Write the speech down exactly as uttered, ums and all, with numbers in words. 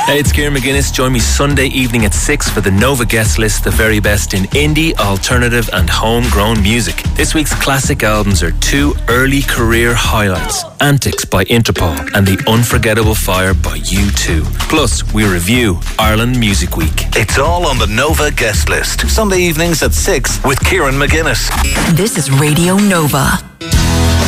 Hey, it's Kieran McGuinness. Join me Sunday evening at six for the Nova guest list, the very best in indie, alternative and homegrown music. This week's classic albums are two early career highlights, Antics by Interpol and The Unforgettable Fire by U two. Plus, we review Ireland Music Week. It's all on the Nova guest list. Sunday evenings at six with Kieran McGuinness. This is Radio Nova.